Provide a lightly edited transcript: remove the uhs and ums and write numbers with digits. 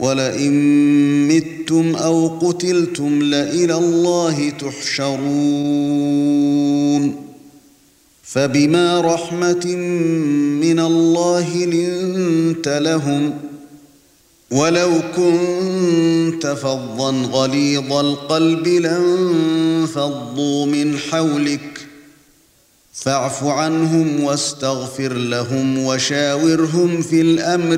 وَلَئِن مِّتُّمْ أَوْ قُتِلْتُمْ لَإِلَى اللَّهِ تُحْشَرُونَ فَبِمَا رَحْمَةٍ مِّنَ اللَّهِ لِنتَ لَهُمْ وَلَوْ كُنتَ فَظًّا غَلِيظَ الْقَلْبِ لَانفَضُّوا مِنْ حَوْلِكَ فَاعْفُ عَنْهُمْ وَاسْتَغْفِرْ لَهُمْ وَشَاوِرْهُمْ فِي الْأَمْرِ